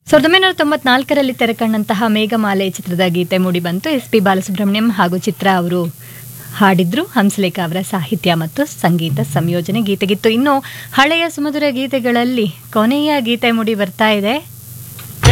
1994ರಲ್ಲಿ ತೆರೆಕಂಡಂತಹ ಮೇಘಮಾಲೆ ಚಿತ್ರದ ಗೀತೆ ಮೂಡಿಬಂತು. SP ಬಾಲಸುಬ್ರಹ್ಮಣ್ಯಂ ಹಾಗೂ ಚಿತ್ರಾ ಅವರು ಹಾಡಿದ್ರು. ಹಂಸಲೇಖ ಅವರ ಸಾಹಿತ್ಯ ಮತ್ತು ಸಂಗೀತ ಸಂಯೋಜನೆ ಗೀತೆಗಿತ್ತು. ಇನ್ನು ಹಳೆಯ ಸುಮಧುರ ಗೀತೆಗಳಲ್ಲಿ ಕೊನೆಯ ಗೀತೆ ಮೂಡಿ ಬರ್ತಾ ಇದೆ.